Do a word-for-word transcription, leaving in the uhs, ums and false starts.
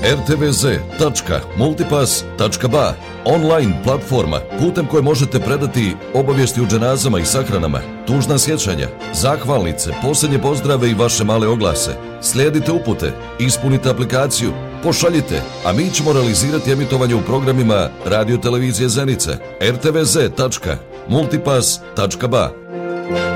er te ve ze tačka multipass tačka ba, online platforma putem koje možete predati obavijesti u dženazama i sahranama, tužna sjećanja, zahvalnice, posljednje pozdrave i vaše male oglase. Slijedite upute, ispunite aplikaciju, pošaljite, a mi ćemo realizirati emitovanje u programima Radio Televizije Zenica. er te ve ze tačka multipass tačka ba.